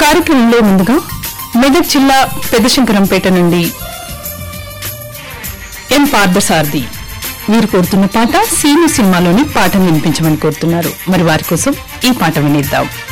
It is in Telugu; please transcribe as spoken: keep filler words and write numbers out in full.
కార్యక్రమంలో ముందుగా మెదక్ జిల్లా పెదశంకరంపేట నుండి ఎం పార్థసారథి వీరు కోరుతున్న పాట సీను సినిమాలోని పాటను వినిపించమని కోరుతున్నారు. మరి వారి కోసం ఈ పాట వినేద్దాం.